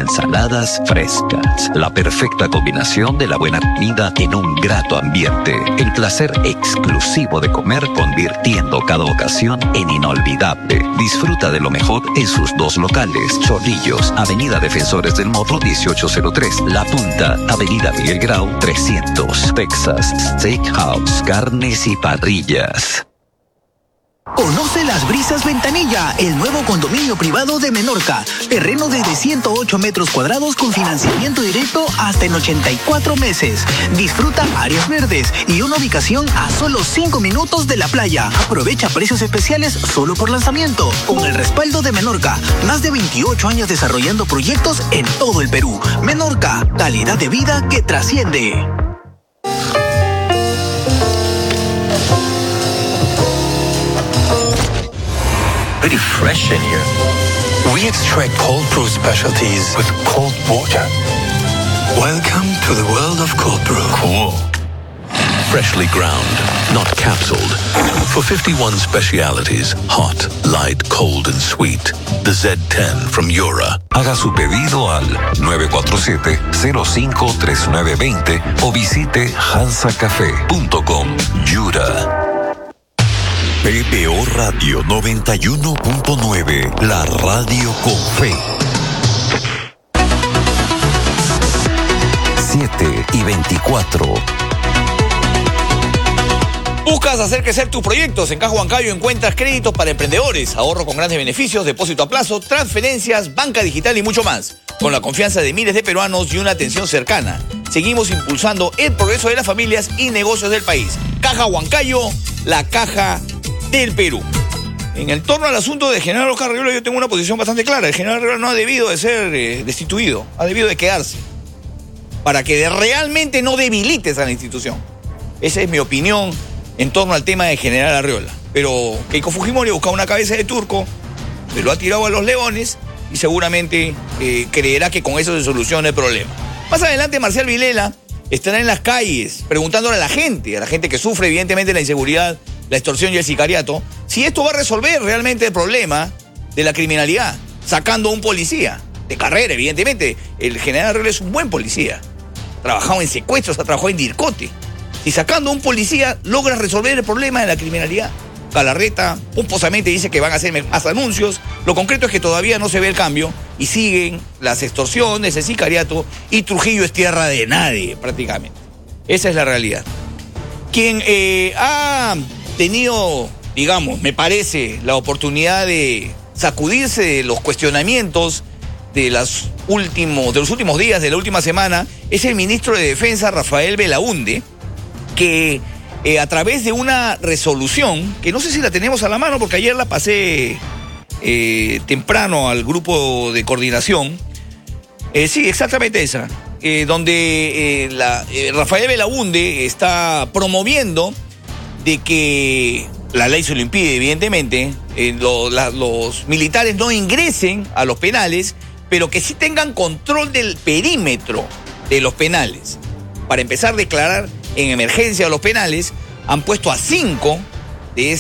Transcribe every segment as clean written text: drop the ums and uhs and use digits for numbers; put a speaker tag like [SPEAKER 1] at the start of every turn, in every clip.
[SPEAKER 1] ensaladas frescas. La perfecta combinación de la buena comida en un grato ambiente. El placer exclusivo de comer convirtiendo cada ocasión en inolvidable. Disfruta de lo mejor en sus dos locales. Chorrillos, Avenida Defensores del Morro 1803. La Punta, Avenida Miguel Grau 300. Texas Steakhouse, carnes y parrillas.
[SPEAKER 2] Conoce Las Brisas Ventanilla, el nuevo condominio privado de Menorca. Terreno desde 108 metros cuadrados con financiamiento directo hasta en 84 meses. Disfruta áreas verdes y una ubicación a solo 5 minutos de la playa. Aprovecha precios especiales solo por lanzamiento. Con el respaldo de Menorca, más de 28 años desarrollando proyectos en todo el Perú. Menorca, calidad de vida que trasciende.
[SPEAKER 3] Very fresh in here. We extract cold brew specialties with cold water. Welcome to the world of cold brew.
[SPEAKER 4] Cool. Freshly ground, not capsuled. For 51 specialities, hot, light, cold and sweet. The Z10 from Yura.
[SPEAKER 5] Haga su pedido al 947-053920 o visite hansacafé.com. Yura.
[SPEAKER 6] PPO Radio 91.9, la radio con fe. 7:24.
[SPEAKER 7] ¿Buscas hacer crecer tus proyectos? En Caja Huancayo encuentras créditos para emprendedores, ahorro con grandes beneficios, depósito a plazo, transferencias, banca digital y mucho más. Con la confianza de miles de peruanos y una atención cercana, seguimos impulsando el progreso de las familias y negocios del país. Caja Huancayo, la caja del Perú. En el torno al asunto de general Oscar Arriola, yo tengo una posición bastante clara. El general Arriola no ha debido de ser destituido, ha debido de quedarse, para que realmente no debilites a la institución. Esa es mi opinión en torno al tema de general Arriola. Pero Keiko Fujimori ha buscado una cabeza de turco, se lo ha tirado a los leones y seguramente creerá que con eso se soluciona el problema. Más adelante Marcial Vilela estará en las calles preguntándole a la gente que sufre evidentemente la inseguridad, la extorsión y el sicariato, si esto va a resolver realmente el problema de la criminalidad, sacando a un policía de carrera, evidentemente. El general Arriola es un buen policía, ha trabajado en secuestros, ha trabajado en Dircote. Si sacando a un policía logras resolver el problema de la criminalidad. Galarreta pomposamente dice que van a hacer más anuncios. Lo concreto es que todavía no se ve el cambio y siguen las extorsiones, el sicariato, y Trujillo es tierra de nadie prácticamente. Esa es la realidad. Quien ha tenido, digamos, me parece, la oportunidad de sacudirse de los cuestionamientos de los últimos días, de la última semana, es el ministro de Defensa, Rafael Belaúnde, que a través de una resolución, que no sé si la tenemos a la mano porque ayer la pasé temprano al grupo de coordinación, sí, exactamente esa, donde Rafael Belaúnde está promoviendo de que la ley se lo impide, evidentemente, los militares no ingresen a los penales, pero que sí tengan control del perímetro de los penales. Para empezar a declarar en emergencia los penales, han puesto a 5 de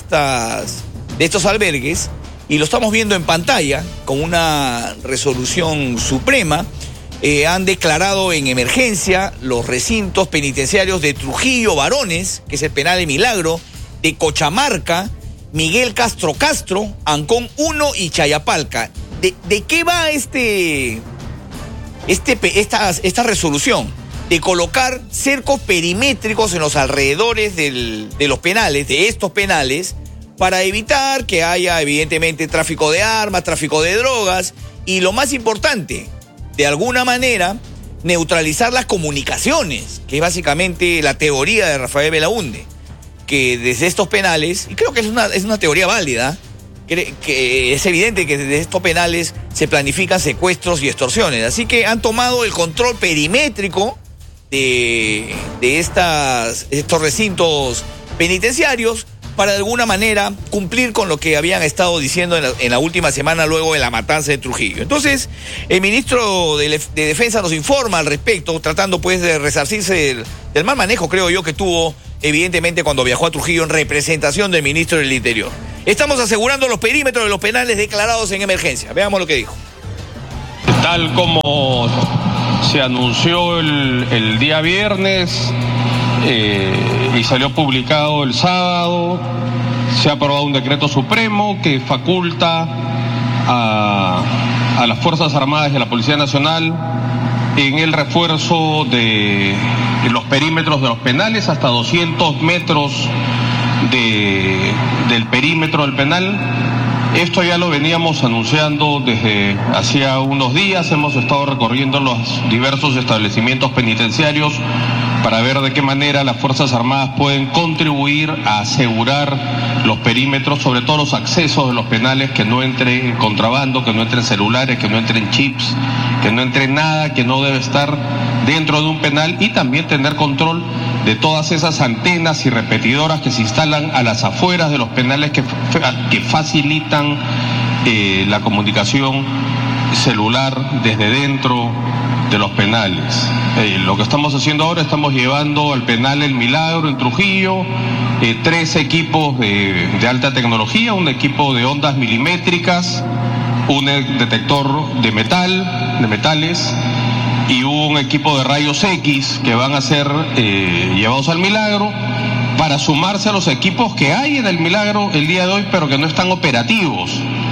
[SPEAKER 7] estos albergues, y lo estamos viendo en pantalla con una resolución suprema. Han declarado en emergencia los recintos penitenciarios de Trujillo Varones, que es el penal de Milagro, de Cochamarca, Miguel Castro, Ancón 1 y Chayapalca. ¿De qué va esta resolución? De colocar cercos perimétricos en los alrededores de los penales, de estos penales, para evitar que haya evidentemente tráfico de armas, tráfico de drogas, y lo más importante, de alguna manera, neutralizar las comunicaciones, que es básicamente la teoría de Rafael Belaúnde, que desde estos penales, y creo que es una teoría válida, que es evidente que desde estos penales se planifican secuestros y extorsiones. Así que han tomado el control perimétrico de estos recintos penitenciarios para de alguna manera cumplir con lo que habían estado diciendo en la última semana luego de la matanza de Trujillo. Entonces, el ministro de Defensa nos informa al respecto, tratando pues de resarcirse del mal manejo, creo yo, que tuvo evidentemente cuando viajó a Trujillo en representación del ministro del Interior. Estamos asegurando los perímetros de los penales declarados en emergencia. Veamos lo que dijo.
[SPEAKER 8] Tal como se anunció el día viernes y salió publicado el sábado, se ha aprobado un decreto supremo que faculta a las Fuerzas Armadas y a la Policía Nacional en el refuerzo de los perímetros de los penales hasta 200 metros del perímetro del penal. Esto ya lo veníamos anunciando desde hacía unos días. Hemos estado recorriendo los diversos establecimientos penitenciarios para ver de qué manera las Fuerzas Armadas pueden contribuir a asegurar los perímetros, sobre todo los accesos de los penales, que no entre contrabando, que no entren celulares, que no entren chips, que no entre nada que no debe estar dentro de un penal, y también tener control de todas esas antenas y repetidoras que se instalan a las afueras de los penales que facilitan la comunicación celular desde dentro de los penales. Lo que estamos haciendo ahora, estamos llevando al penal El Milagro en Trujillo 3 equipos de alta tecnología, un equipo de ondas milimétricas, un detector de metales y un equipo de rayos X que van a ser llevados al Milagro para sumarse a los equipos que hay en el Milagro el día de hoy, pero que no están operativos.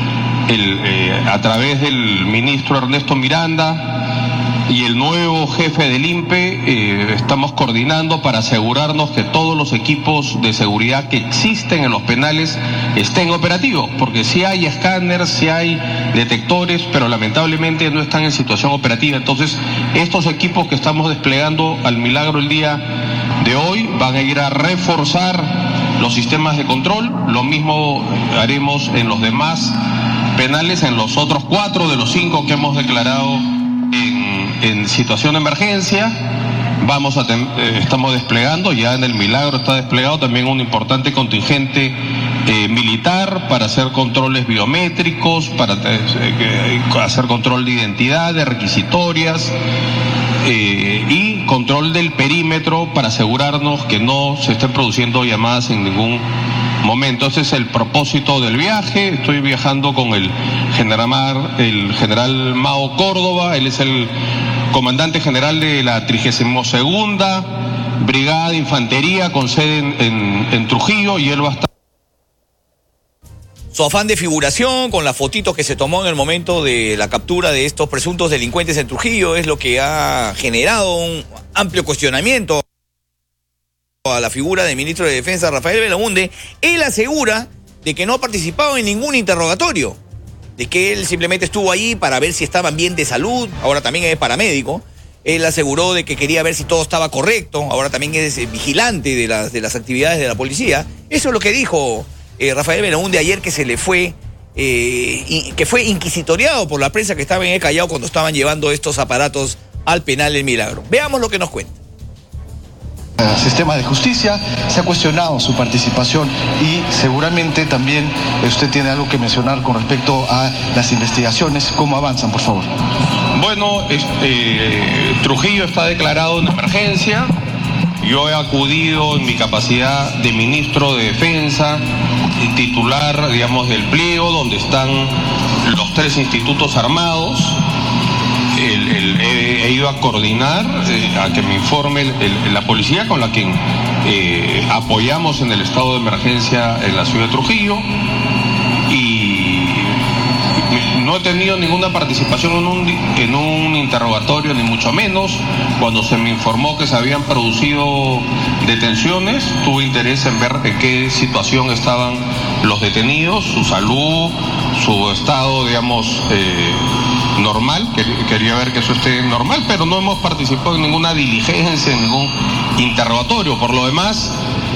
[SPEAKER 8] A través del ministro Ernesto Miranda y el nuevo jefe del INPE, estamos coordinando para asegurarnos que todos los equipos de seguridad que existen en los penales estén operativos, porque sí hay escáneres, sí hay detectores, pero lamentablemente no están en situación operativa. Entonces, estos equipos que estamos desplegando al Milagro el día de hoy van a ir a reforzar los sistemas de control. Lo mismo haremos en los demás penales, en los otros 4 de los 5 que hemos declarado en situación de emergencia. Estamos desplegando, ya en el Milagro está desplegado también un importante contingente militar para hacer controles biométricos, para hacer control de identidad, de requisitorias y control del perímetro para asegurarnos que no se estén produciendo llamadas en ningún momento. Ese es el propósito del viaje. Estoy viajando con el general Mao Córdoba. Él es el comandante general de la 32ª Brigada de Infantería con sede en Trujillo, y él va a estar.
[SPEAKER 7] Su afán de figuración con las fotitos que se tomó en el momento de la captura de estos presuntos delincuentes en Trujillo es lo que ha generado un amplio cuestionamiento a la figura del ministro de Defensa, Rafael Belaúnde. Él asegura de que no ha participado en ningún interrogatorio, de que él simplemente estuvo ahí para ver si estaban bien de salud. Ahora también es paramédico. Él aseguró de que quería ver si todo estaba correcto. Ahora también es vigilante de las actividades de la policía. Eso es lo que dijo Rafael Belaúnde ayer, que se le fue, que fue inquisitoriado por la prensa que estaba en el Callao cuando estaban llevando estos aparatos al penal El Milagro. Veamos lo que nos cuenta.
[SPEAKER 9] Sistema de justicia, se ha cuestionado su participación y seguramente también usted tiene algo que mencionar con respecto a las investigaciones. ¿Cómo avanzan, por favor?
[SPEAKER 8] Bueno, Trujillo está declarado en emergencia. Yo he acudido en mi capacidad de ministro de Defensa, titular, digamos, del pliego, donde están los 3 institutos armados. He ido a coordinar, a que me informe la policía con la que apoyamos en el estado de emergencia en la ciudad de Trujillo, y no he tenido ninguna participación en un interrogatorio, ni mucho menos. Cuando se me informó que se habían producido detenciones, tuve interés en ver en qué situación estaban los detenidos, su salud, su estado, digamos, normal. Quería ver que eso esté normal, pero no hemos participado en ninguna diligencia, en ningún interrogatorio. Por lo demás,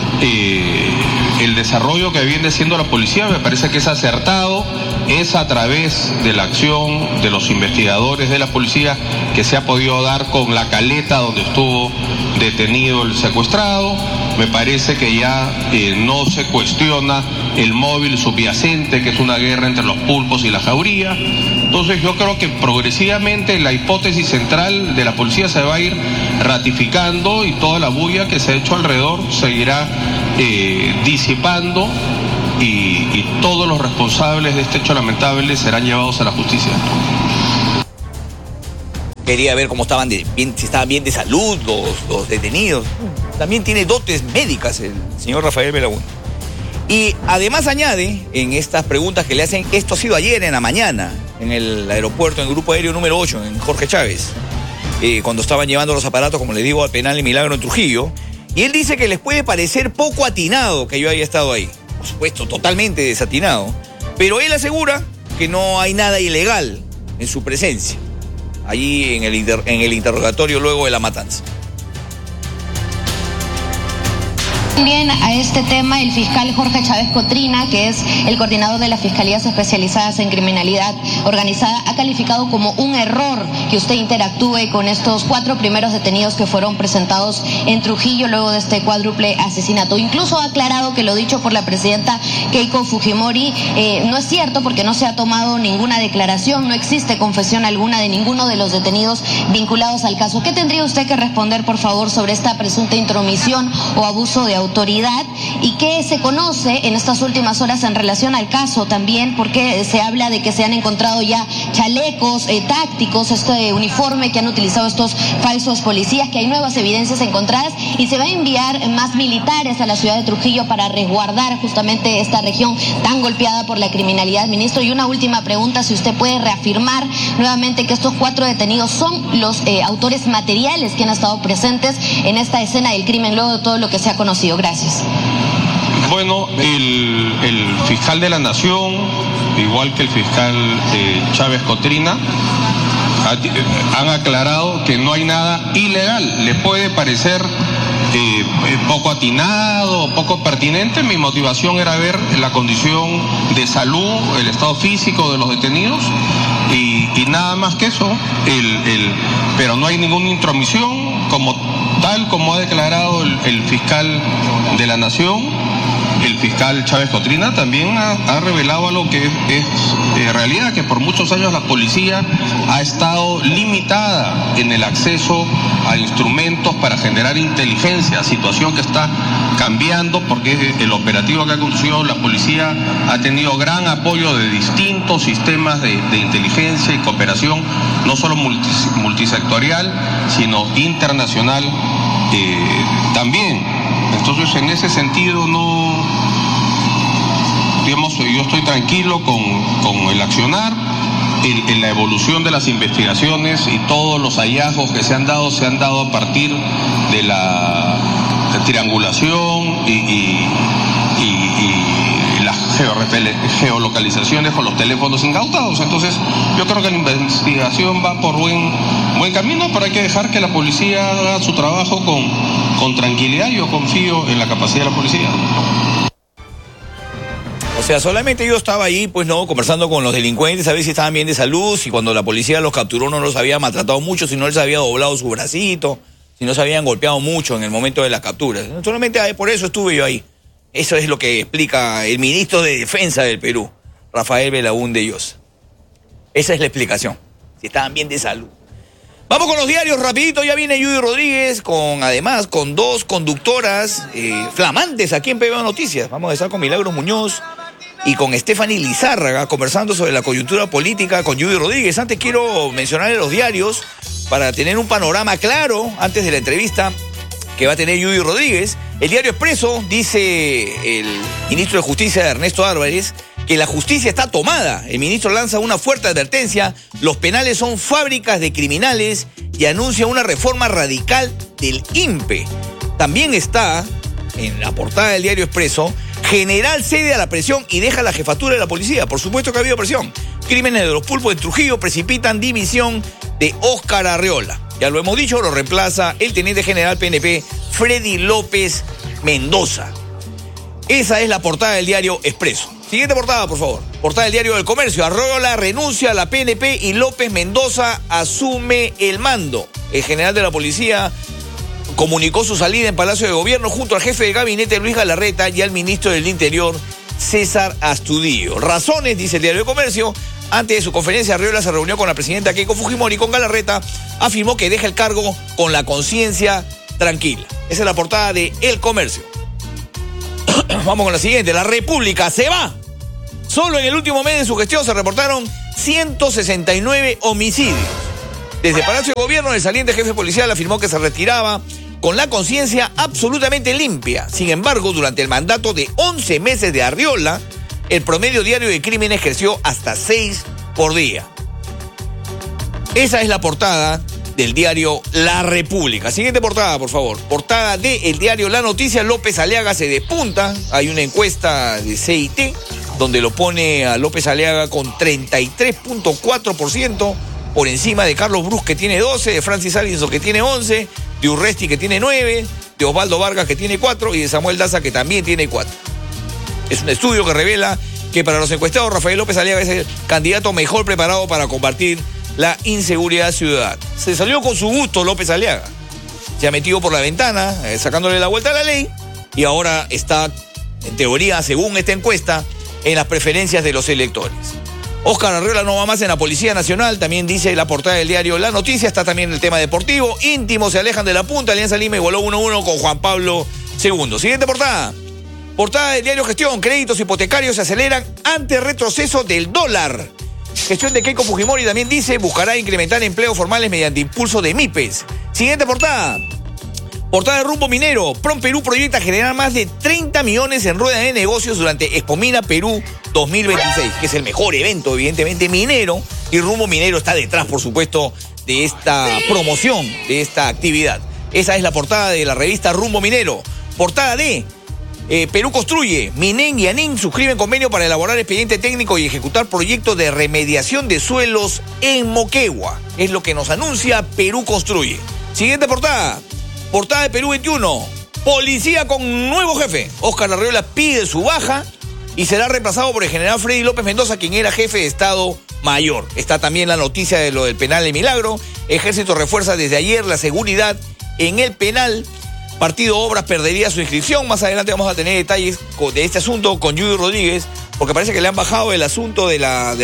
[SPEAKER 8] el desarrollo que viene siendo la policía me parece que es acertado. Es a través de la acción de los investigadores de la policía que se ha podido dar con la caleta donde estuvo detenido el secuestrado. Me parece que ya no se cuestiona el móvil subyacente, que es una guerra entre los pulpos y la jauría. Entonces yo creo que progresivamente la hipótesis central de la policía se va a ir ratificando, y toda la bulla que se ha hecho alrededor seguirá disipando, y todos los responsables de este hecho lamentable serán llevados a la justicia.
[SPEAKER 7] Quería ver cómo estaban si estaban bien de salud los detenidos. También tiene dotes médicas el señor Rafael Belaúnde. Y además añade en estas preguntas que le hacen, esto ha sido ayer en la mañana, en el aeropuerto, en el grupo aéreo número 8, en Jorge Chávez, cuando estaban llevando los aparatos, como les digo, al penal El Milagro en Trujillo. Y él dice que les puede parecer poco atinado que yo haya estado ahí. Por supuesto, totalmente desatinado. Pero él asegura que no hay nada ilegal en su presencia, allí en el interrogatorio luego de la matanza.
[SPEAKER 10] También a este tema el fiscal Jorge Chávez Cotrina, que es el coordinador de las Fiscalías Especializadas en Criminalidad Organizada, ha calificado como un error que usted interactúe con estos 4 primeros detenidos que fueron presentados en Trujillo luego de este cuádruple asesinato. Incluso ha aclarado que lo dicho por la presidenta Keiko Fujimori no es cierto, porque no se ha tomado ninguna declaración, no existe confesión alguna de ninguno de los detenidos vinculados al caso. ¿Qué tendría usted que responder, por favor, sobre esta presunta intromisión o abuso de autoridad y qué se conoce en estas últimas horas en relación al caso también? Porque se habla de que se han encontrado ya chalecos tácticos, este uniforme que han utilizado estos falsos policías, que hay nuevas evidencias encontradas y se va a enviar más militares a la ciudad de Trujillo para resguardar justamente esta región tan golpeada por la criminalidad. Ministro, y una última pregunta, si usted puede reafirmar nuevamente que estos 4 detenidos son los autores materiales que han estado presentes en esta escena del crimen luego de todo lo que se ha conocido. Gracias.
[SPEAKER 8] Bueno, el fiscal de la Nación, igual que el fiscal Chávez Cotrina, han aclarado que no hay nada ilegal. Le puede parecer poco atinado, poco pertinente. Mi motivación era ver la condición de salud, el estado físico de los detenidos y nada más que eso. Pero no hay ninguna intromisión tal como ha declarado el fiscal de la Nación. El fiscal Chávez Cotrina también ha revelado algo que es realidad, que por muchos años la policía ha estado limitada en el acceso a instrumentos para generar inteligencia, situación que está cambiando porque el operativo que ha conducido la policía ha tenido gran apoyo de distintos sistemas de inteligencia y cooperación, no solo multisectorial, sino internacional también. Entonces, en ese sentido, yo estoy tranquilo con el accionar, en la evolución de las investigaciones, y todos los hallazgos que se han dado a partir de la triangulación y las geolocalizaciones con los teléfonos incautados. Entonces, yo creo que la investigación va por buen camino, pero hay que dejar que la policía haga su trabajo con tranquilidad. Yo confío en la capacidad de la policía.
[SPEAKER 7] O sea, solamente yo estaba ahí, pues no, conversando con los delincuentes, a ver si estaban bien de salud, si cuando la policía los capturó no los había maltratado mucho, si no les había doblado su bracito, si no se habían golpeado mucho en el momento de las capturas. Solamente por eso estuve yo ahí. Eso es lo que explica el ministro de Defensa del Perú, Rafael Belaúnde Llosa. Esa es la explicación, si estaban bien de salud. Vamos con los diarios rapidito, ya viene Yudy Rodríguez, además con 2 conductoras flamantes aquí en PBO Noticias. Vamos a estar con Milagros Muñoz y con Stephanie Lizárraga conversando sobre la coyuntura política con Yudy Rodríguez. Antes quiero mencionarle los diarios para tener un panorama claro antes de la entrevista que va a tener Yudy Rodríguez. El diario Expreso dice el ministro de Justicia, Ernesto Álvarez, que la justicia está tomada. El ministro lanza una fuerte advertencia: los penales son fábricas de criminales, y anuncia una reforma radical del INPE. También está en la portada del diario Expreso: general cede a la presión y deja la jefatura de la policía. Por supuesto que ha habido presión. Crímenes de los pulpos en Trujillo precipitan división de Óscar Arreola. Ya lo hemos dicho, lo reemplaza el teniente general PNP Freddy López Mendoza. Esa es la portada del diario Expreso. Siguiente portada, por favor. Portada del diario del Comercio: Arreola renuncia a la PNP y López Mendoza asume el mando. El general de la policía comunicó su salida en Palacio de Gobierno junto al jefe de gabinete Luis Galarreta y al ministro del Interior César Astudillo. Razones, dice el diario del Comercio: antes de su conferencia, Arreola se reunió con la presidenta Keiko Fujimori y con Galarreta afirmó que deja el cargo con la conciencia tranquila. Esa es la portada de El Comercio. Vamos con la siguiente. La República se va. Solo en el último mes de su gestión se reportaron 169 homicidios. Desde Palacio de Gobierno, el saliente jefe policial afirmó que se retiraba con la conciencia absolutamente limpia. Sin embargo, durante el mandato de 11 meses de Arriola, el promedio diario de crímenes creció hasta 6 por día. Esa es la portada del diario La República. Siguiente portada, por favor. Portada del diario La Noticia. López Aliaga se despunta. Hay una encuesta de CIT donde lo pone a López Aliaga con 33.4%. Por encima de Carlos Brus, que tiene 12, de Francis Allinson, que tiene 11, de Urresti, que tiene 9, de Osvaldo Vargas, que tiene 4, y de Samuel Daza, que también tiene 4. Es un estudio que revela que para los encuestados Rafael López Aliaga es el candidato mejor preparado para combatir la inseguridad ciudadana. Se salió con su gusto López Aliaga. Se ha metido por la ventana, sacándole la vuelta a la ley, y ahora está, en teoría, según esta encuesta, en las preferencias de los electores. Óscar Arriola no va más en la Policía Nacional, también dice la portada del diario La Noticia. Está también el tema deportivo. Íntimos se alejan de la punta. Alianza Lima igualó 1-1 con Juan Pablo II. Siguiente portada. Portada del diario Gestión. Créditos hipotecarios se aceleran ante retroceso del dólar. Gestión de Keiko Fujimori también dice buscará incrementar empleos formales mediante impulso de MIPES. Siguiente portada. Portada de Rumbo Minero. PROMPERÚ proyecta generar más de 30 millones en rueda de negocios durante Expomina Perú 2026, que es el mejor evento, evidentemente, minero, y Rumbo Minero está detrás, por supuesto, de esta promoción, de esta actividad. Esa es la portada de la revista Rumbo Minero. Portada de Perú Construye. MINEN y ANIN suscriben convenio para elaborar expediente técnico y ejecutar proyectos de remediación de suelos en Moquegua. Es lo que nos anuncia Perú Construye. Siguiente portada. Portada de Perú 21. Policía con nuevo jefe. Óscar Arriola pide su baja y será reemplazado por el general Freddy López Mendoza, quien era jefe de Estado Mayor. Está también la noticia de lo del penal de Milagro. Ejército refuerza desde ayer la seguridad en el penal. Partido Obras perdería su inscripción. Más adelante vamos a tener detalles de este asunto con Yudy Rodríguez, porque parece que le han bajado el asunto de la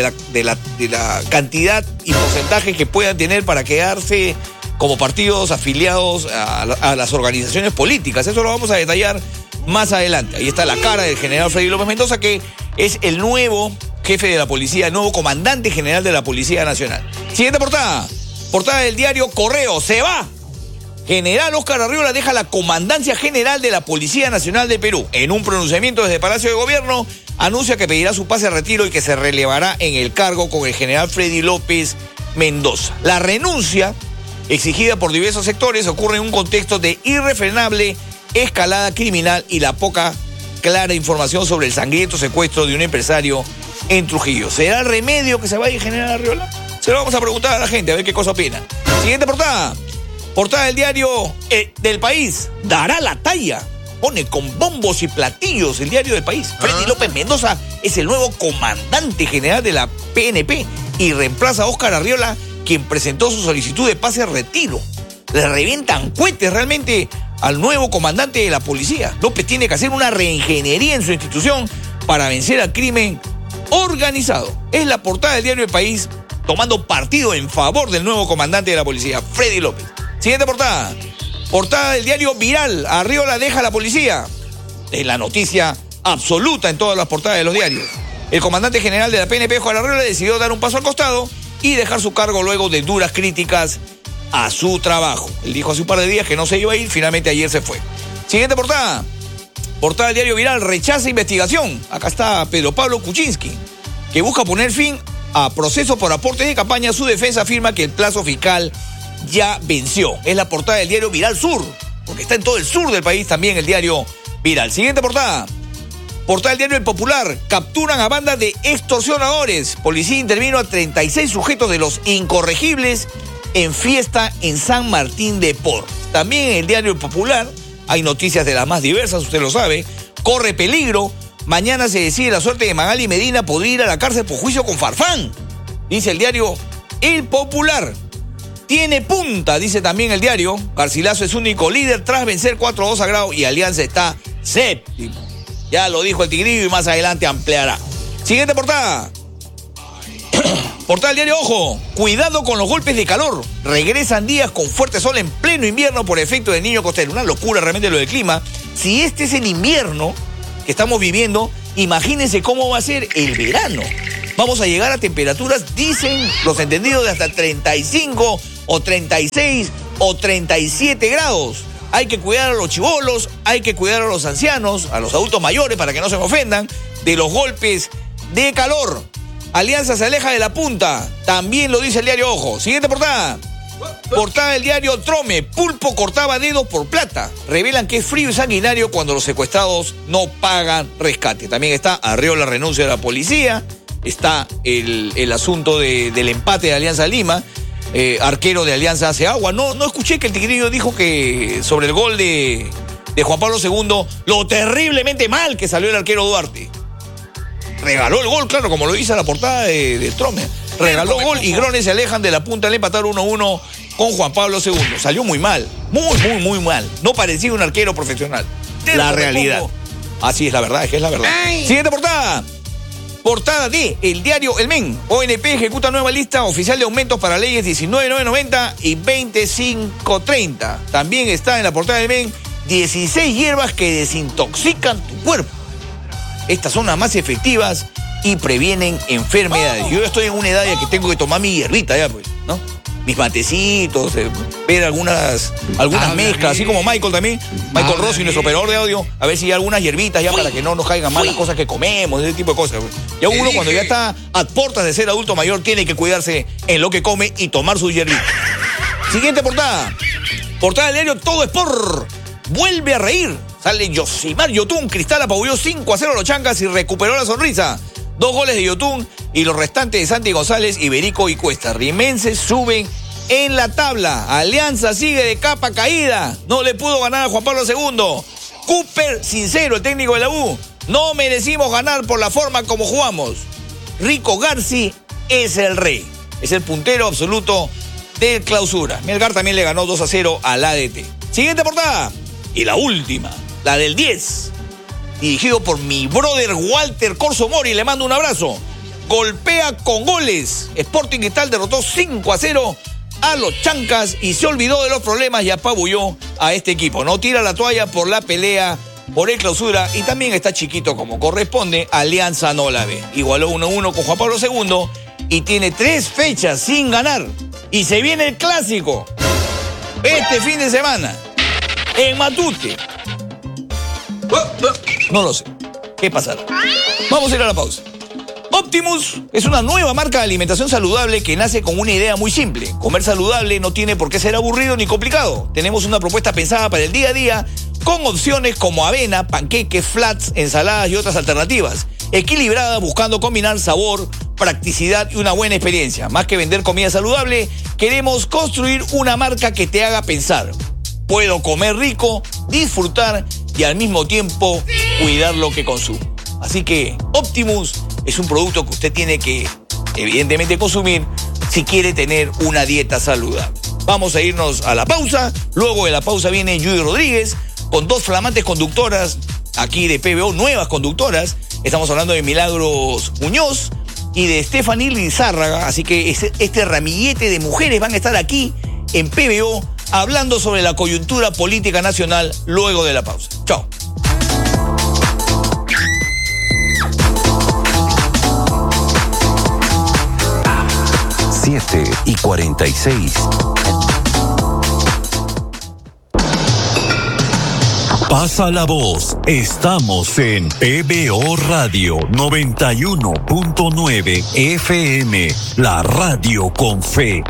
[SPEAKER 7] cantidad y porcentaje que puedan tener para quedarse como partidos afiliados a las organizaciones políticas. Eso lo vamos a detallar más adelante. Ahí está la cara del general Freddy López Mendoza, que es el nuevo jefe de la policía, el nuevo comandante general de la Policía Nacional. Siguiente portada. Portada del diario Correo. Se va. General Óscar Arriola deja la comandancia general de la Policía Nacional de Perú. En un pronunciamiento desde Palacio de Gobierno, anuncia que pedirá su pase a retiro y que se relevará en el cargo con el general Freddy López Mendoza. La renuncia, exigida por diversos sectores, ocurre en un contexto de irrefrenable escalada criminal y la poca clara información sobre el sangriento secuestro de un empresario en Trujillo. ¿Será el remedio que se vaya a generar Arriola? Se lo vamos a preguntar a la gente, a ver qué cosa opina. Siguiente portada. Portada del diario del País. Dará la talla. Pone con bombos y platillos el diario del País. Freddy López Mendoza es el nuevo comandante general de la PNP y reemplaza a Óscar Arriola, quien presentó su solicitud de pase a retiro. Le revientan cohetes realmente al nuevo comandante de la policía. López tiene que hacer una reingeniería en su institución para vencer al crimen organizado. Es la portada del diario El País, tomando partido en favor del nuevo comandante de la policía, Freddy López. Siguiente portada. Portada del diario Viral. Arriola deja la policía. Es la noticia absoluta en todas las portadas de los diarios. El comandante general de la PNP, Juan Arriola, decidió dar un paso al costado y dejar su cargo luego de duras críticas a su trabajo. Él dijo hace un par de días que no se iba a ir, finalmente ayer se fue. Siguiente portada. Portada del diario Viral, rechaza investigación. Acá está Pedro Pablo Kuczynski, que busca poner fin a proceso por aportes de campaña. Su defensa afirma que el plazo fiscal ya venció. Es la portada del diario Viral Sur, porque está en todo el sur del país también el diario Viral. Siguiente portada. Portada del diario El Popular. Capturan a banda de extorsionadores. Policía intervino a 36 sujetos de los incorregibles en fiesta en San Martín de Porres. También en el diario El Popular hay noticias de las más diversas, usted lo sabe. Corre peligro. Mañana se decide la suerte de Magali Medina. Podría ir a la cárcel por juicio con Farfán, dice el diario El Popular. Tiene punta, dice también el diario. Garcilaso es único líder tras vencer 4-2 a Grau y Alianza está séptimo. Ya lo dijo el Tigrillo y más adelante ampliará. Siguiente portada. Portada del diario Ojo. Cuidado con los golpes de calor. Regresan días con fuerte sol en pleno invierno por efecto del Niño Costero. Una locura realmente lo del clima. Si este es el invierno que estamos viviendo, imagínense cómo va a ser el verano. Vamos a llegar a temperaturas, dicen los entendidos, de hasta 35 o 36 o 37 grados. Hay que cuidar a los chibolos, hay que cuidar a los ancianos, a los adultos mayores para que no se me ofendan de los golpes de calor. Alianza se aleja de la punta, también lo dice el diario Ojo. Siguiente portada. Portada del diario Trome. Pulpo cortaba dedos por plata. Revelan que es frío y sanguinario cuando los secuestrados no pagan rescate. También está Arreola renuncia a la policía. Está el asunto del empate de Alianza Lima. Arquero de Alianza hace agua. No escuché que el Tigrillo dijo que sobre el gol de Juan Pablo II, lo terriblemente mal que salió el arquero Duarte. Regaló el gol, claro, como lo dice la portada de Trome. Regaló gol y Grones se alejan de la punta al empatar 1-1 con Juan Pablo II. Salió muy mal, muy mal. No parecía un arquero profesional. La realidad. Así es la verdad, es que es la verdad. Ay. Siguiente portada. Portada de el diario El Men. ONP ejecuta nueva lista oficial de aumentos para leyes 19.990 y 2530. También está en la portada del Men 16 hierbas que desintoxican tu cuerpo. Estas son las más efectivas y previenen enfermedades. Yo estoy en una edad ya que tengo que tomar mi hierbita ya, pues, ¿no? Mis matecitos, ver algunas mezclas, así como Michael también, Michael Rossi, nuestro operador de audio, a ver si hay algunas hierbitas ya para que no nos caigan mal las cosas que comemos, ese tipo de cosas. Pues. Ya uno cuando ya está a puertas de ser adulto mayor tiene que cuidarse en lo que come y tomar sus hierbitas. Siguiente portada. Portada del diario Todo Sport. Vuelve a reír. Sale Yosimar Yotun. Cristal apabulló 5-0 a los Chancas y recuperó la sonrisa. 2 goles de Yotun y los restantes de Santi González, Iberico y Cuesta. Rimenses suben en la tabla. Alianza sigue de capa caída. No le pudo ganar a Juan Pablo II. Cooper Sincero, el técnico de la U. No merecimos ganar por la forma como jugamos. Rico Garci es el rey. Es el puntero absoluto del Clausura. Melgar también le ganó 2-0 al ADT. Siguiente portada. Y la última, la del 10. Dirigido por mi brother Walter Corso Mori, le mando un abrazo. Golpea con goles. Sporting Cristal derrotó 5-0 a los Chancas y se olvidó de los problemas y apabulló a este equipo. No tira la toalla por la pelea por el Clausura y también está chiquito como corresponde. Alianza no la ve. Igualó 1-1 con Juan Pablo II y tiene 3 fechas sin ganar. Y se viene el clásico este fin de semana en Matute. No lo sé. ¿Qué pasará? Vamos a ir a la pausa. Optimus es una nueva marca de alimentación saludable que nace con una idea muy simple. Comer saludable no tiene por qué ser aburrido ni complicado. Tenemos una propuesta pensada para el día a día con opciones como avena, panqueques, flats, ensaladas y otras alternativas. Equilibrada, buscando combinar sabor, practicidad y una buena experiencia. Más que vender comida saludable, queremos construir una marca que te haga pensar. Puedo comer rico, disfrutar y al mismo tiempo cuidar lo que consumo. Así que Optimus es un producto que usted tiene que evidentemente consumir si quiere tener una dieta saludable. Vamos a irnos a la pausa. Luego de la pausa viene Judy Rodríguez con 2 flamantes conductoras aquí de PBO, nuevas conductoras. Estamos hablando de Milagros Muñoz y de Stephanie Lizárraga. Así que este ramillete de mujeres van a estar aquí en PBO hablando sobre la coyuntura política nacional luego de la pausa. Chao.
[SPEAKER 6] y 46. Pasa la voz. Estamos en PBO Radio 91.9 FM, la radio con fe.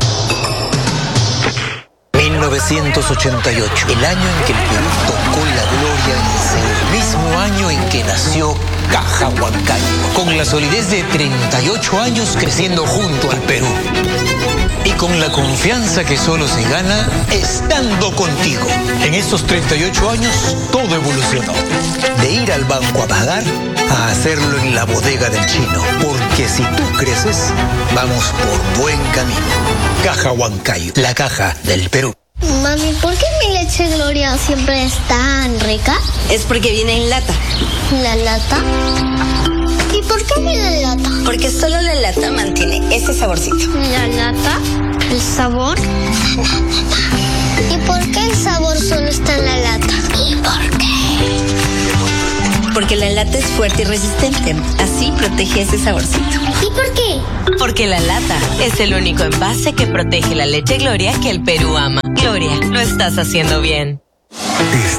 [SPEAKER 11] 1988, el año en que el Perú tocó la gloria en el mismo año en que nació Caja Huancayo, con la solidez de 38 años creciendo junto al Perú. Y con la confianza que solo se gana estando contigo. En estos 38 años todo evolucionó. De ir al banco a pagar a hacerlo en la bodega del chino. Porque si tú creces, vamos por buen camino. Caja Huancayo, la caja del Perú.
[SPEAKER 12] Mami, ¿por qué mi leche Gloria siempre es tan rica?
[SPEAKER 13] Es porque viene en lata.
[SPEAKER 12] ¿La lata? ¿Y por qué viene en lata?
[SPEAKER 13] Porque solo la lata mantiene ese saborcito.
[SPEAKER 12] ¿La lata? ¿El sabor? ¿Y por qué el sabor solo está en la lata? ¿Y por qué?
[SPEAKER 13] Porque Porque la lata es fuerte y resistente. Así protege ese saborcito.
[SPEAKER 12] ¿Y por qué?
[SPEAKER 14] Porque la lata es el único envase que protege la leche Gloria que el Perú ama. Gloria, lo estás haciendo bien.